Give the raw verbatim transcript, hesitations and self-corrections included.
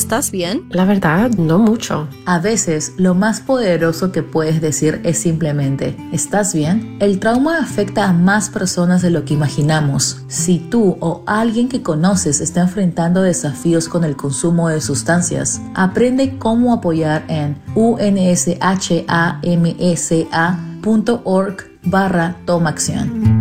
¿estás bien? La verdad, no mucho. A veces, lo más poderoso que puedes decir es simplemente, ¿estás bien? El trauma afecta a más personas de lo que imaginamos. Si tú o alguien que conoces está enfrentando desafíos con el consumo de sustancias, aprende cómo apoyar en unshmsa punto org barra toma acción.